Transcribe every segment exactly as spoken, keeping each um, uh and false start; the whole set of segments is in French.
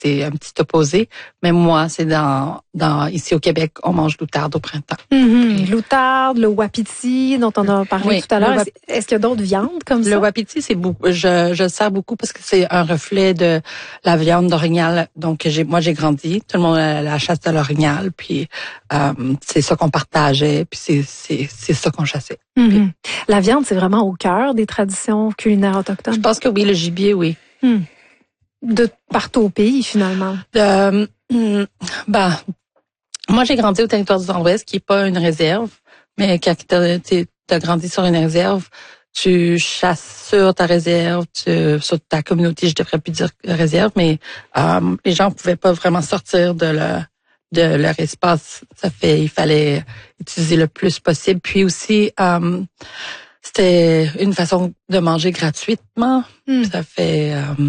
c'est un petit opposé. Mais moi, c'est dans, dans ici au Québec, on mange l'outarde au printemps. Mm-hmm. L'outarde, le wapiti, dont on a parlé oui, tout à l'heure. wap... Est-ce qu'il y a d'autres viandes comme le ça? Le wapiti, c'est beaucoup. Je, je le sers beaucoup parce que c'est un reflet de la viande d'orignal. Donc, j'ai, moi, j'ai grandi. Tout le monde a la chasse de l'orignal. Puis, euh, c'est ça qu'on partageait. Puis, c'est, c'est, c'est ça qu'on chassait. Mm-hmm. Puis, la viande, c'est vraiment au cœur des traditions culinaires autochtones. Je pense que oui, le gibier, oui. Mm. De partout au pays, finalement. Euh, ben, moi, j'ai grandi au territoire du Nord-Ouest, qui est pas une réserve, mais quand tu as grandi sur une réserve, tu chasses sur ta réserve, tu, sur ta communauté, je devrais plus dire réserve, mais euh, les gens pouvaient pas vraiment sortir de leur, de leur espace. Ça fait, il fallait utiliser le plus possible. Puis aussi, euh, c'était une façon de manger gratuitement. Mm. Ça fait... Euh,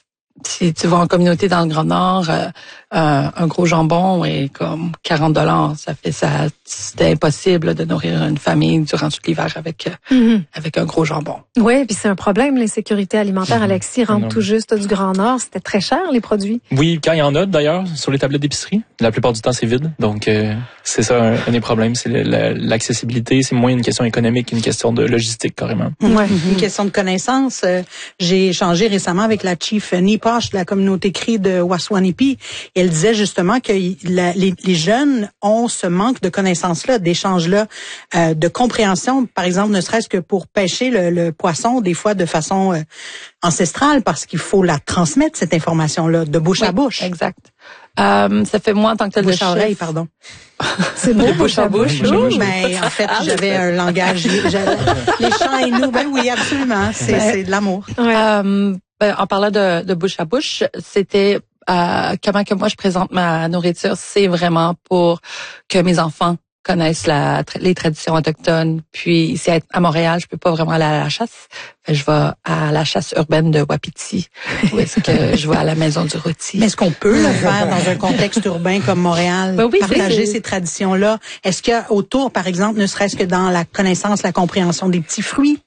si tu vas en communauté dans le Grand Nord, euh, euh, un gros jambon est comme quarante dollars. Ça fait ça, c'était impossible de nourrir une famille durant tout l'hiver avec mm-hmm. avec un gros jambon. Oui, puis c'est un problème, l'insécurité alimentaire. Mm-hmm. Alexis rentre tout juste du Grand Nord. C'était très cher, les produits. Oui, quand il y en a d'ailleurs, sur les tablettes d'épicerie, la plupart du temps, c'est vide. Donc, euh, c'est ça un, un des problèmes. C'est la, l'accessibilité. C'est moins une question économique qu'une question de logistique, carrément. Ouais. Mm-hmm. Une question de connaissance. Euh, j'ai échangé récemment avec la chief Nipa de la communauté Cree de Waswanipi. Et elle disait justement que la, les, les jeunes ont ce manque de connaissances-là, d'échanges-là, euh, de compréhension, par exemple, ne serait-ce que pour pêcher le, le poisson, des fois de façon euh, ancestrale, parce qu'il faut la transmettre, cette information-là, de bouche oui, à bouche. Exact. Euh, ça fait moi en tant que bouche à oreille, pardon. C'est beau, bouche à bouche. bouche, à bouche. Ben, en fait, j'avais un langage, les chants et nous, ben oui, absolument, c'est, ben, c'est de l'amour. Ouais. Euh, Ben, en parlant de, de bouche à bouche, c'était euh, comment que moi je présente ma nourriture, c'est vraiment pour que mes enfants connaissent la, les traditions autochtones. Puis ici à Montréal, je peux pas vraiment aller à la chasse. Je vais à la chasse urbaine de Wapiti, où est-ce que je vais à la maison du rôti. Mais est-ce qu'on peut le faire dans un contexte urbain comme Montréal, ben oui, partager ces traditions-là? Est-ce qu'il y a autour, par exemple, ne serait-ce que dans la connaissance, la compréhension des petits fruits?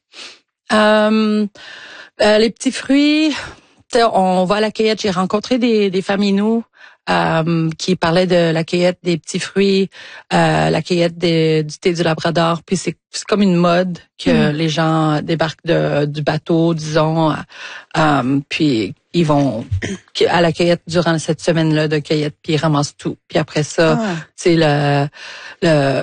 Euh, Euh, les petits fruits, on va à la cueillette. J'ai rencontré des, des familles nous euh, qui parlaient de la cueillette des petits fruits, euh, la cueillette des, du thé du Labrador. Puis c'est, c'est comme une mode que mmh. les gens débarquent de, du bateau, disons. Euh, puis ils vont à la cueillette durant cette semaine-là de cueillette, puis ils ramassent tout. Puis après ça, ah. c'est le le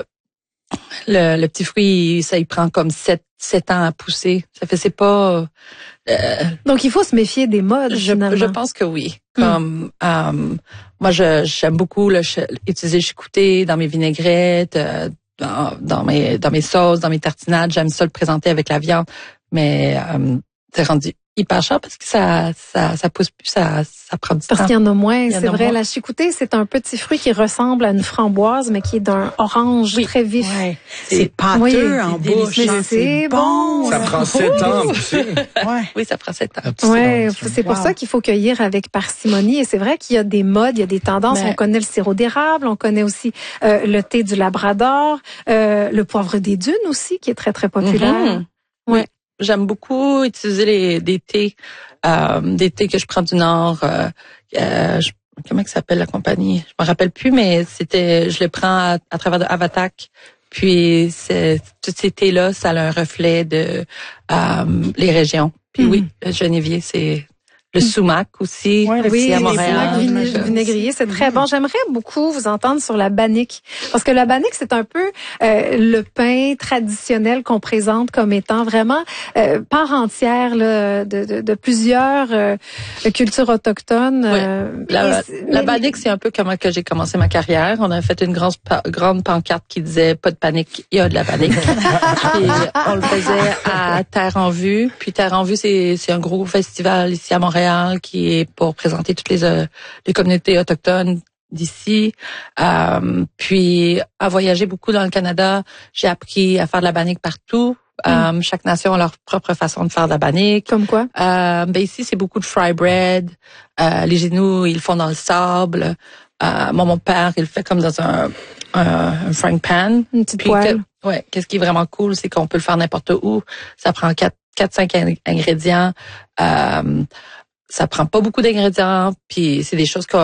Le, le petit fruit, ça il prend comme sept, sept ans à pousser. Ça fait, c'est pas... Euh, Donc, il faut se méfier des modes, je, finalement. Je pense que oui. Comme, mm. euh, moi, je, j'aime beaucoup là, je, utiliser le chicouté dans mes vinaigrettes, euh, dans, dans, mes, dans mes sauces, dans mes tartinades. J'aime ça le présenter avec la viande. Mais euh, c'est rendu hyper cher parce que ça, ça, ça pousse plus, ça, ça prend du parce temps. Parce qu'il y en a moins, c'est vrai. Moins. La chicouté, c'est un petit fruit qui ressemble à une framboise, mais qui est d'un orange oui. très vif. Ouais. C'est, c'est pâteux oui, en bouche. Mais c'est bon. Ça prend sept ans. Ouais. Oui, ça prend sept ans. Ouais, c'est pour wow. ça qu'il faut cueillir avec parcimonie. Et c'est vrai qu'il y a des modes, il y a des tendances. Mais... On connaît le sirop d'érable, on connaît aussi euh, le thé du Labrador, euh, le poivre des dunes aussi, qui est très, très populaire. Mm-hmm. Ouais. J'aime beaucoup utiliser les des thés, euh, des thés que je prends du Nord. Euh, euh, je, comment que s'appelle la compagnie? Je me rappelle plus, mais c'était, je les prends à, à travers de Avatak. Puis c'est, tous ces thés-là, ça a un reflet de euh, les régions. Puis mm-hmm. oui, le genévier, c'est le sumac aussi, ouais, aussi oui, à Montréal. Le sumac vinaigrier, c'est très bon. J'aimerais beaucoup vous entendre sur la bannique. Parce que la bannique, c'est un peu euh, le pain traditionnel qu'on présente comme étant vraiment euh, part entière là, de, de, de plusieurs euh, cultures autochtones. Oui. Euh, la, la bannique, c'est un peu comment que j'ai commencé ma carrière. On a fait une grande, grande pancarte qui disait « Pas de panique, il y a de la bannique ». Puis on le faisait à Terre en Vue. Puis Terre en Vue, c'est, c'est un gros festival ici à Montréal qui est pour présenter toutes les, euh, les communautés autochtones d'ici. Euh, puis, à voyager beaucoup dans le Canada, j'ai appris à faire de la bannique partout. Mm. Euh, chaque nation a leur propre façon de faire de la bannique. Comme quoi? Euh, ben ici, c'est beaucoup de fry bread. Euh, les genoux, ils le font dans le sable. Euh, moi, mon père, il le fait comme dans un, un, un frying pan. Une petite poêle. Que, ouais, qu'est-ce qui est vraiment cool, c'est qu'on peut le faire n'importe où. Ça prend quatre, quatre, cinq ingrédients. Euh, ça prend pas beaucoup d'ingrédients, puis c'est des choses que